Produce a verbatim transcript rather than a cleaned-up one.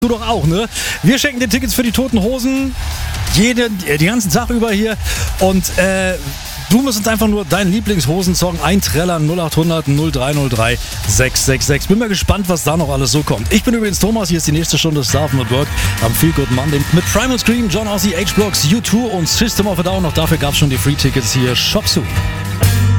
Du doch auch, ne? Wir schenken dir Tickets für die Toten Hosen jeden, äh, den ganzen Tag über hier. Und äh, du musst uns einfach nur deinen Lieblingshosensong einträllern. null acht hundert null drei null drei sechs sechs sechs. Bin mal gespannt, was da noch alles so kommt. Ich bin übrigens Thomas, hier ist die nächste Stunde Starven at Work am Feel Good Monday mit Primal Scream, John Ossie, H-Blocks, U zwei und System of a Down. Noch dafür gab es schon die Free-Tickets hier. Shop soon.